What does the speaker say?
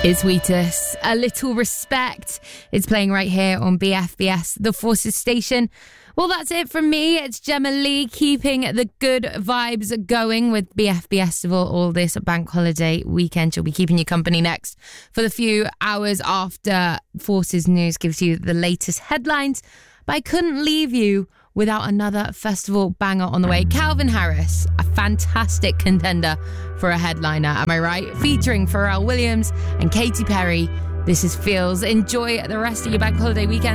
It's Wheatus, A Little Respect. It's playing right here on BFBS, the Forces station. Well, that's it from me. It's Gemma Lee, keeping the good vibes going with BFBS of all this bank holiday weekend. She'll be keeping you company next for the few hours after Forces News gives you the latest headlines. But I couldn't leave you without another festival banger on the way. Calvin Harris, a fantastic contender for a headliner, am I right? Featuring Pharrell Williams and Katy Perry. This is Feels. Enjoy the rest of your bank holiday weekend.